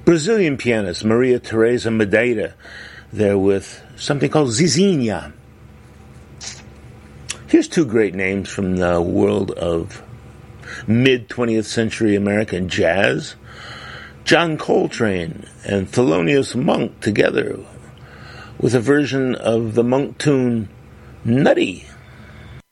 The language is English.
Brazilian pianist Maria Teresa Madeira, there with something called Zizinha. Here's two great names from the world of mid-20th century American jazz. John Coltrane and Thelonious Monk together with a version of the Monk tune Nutty.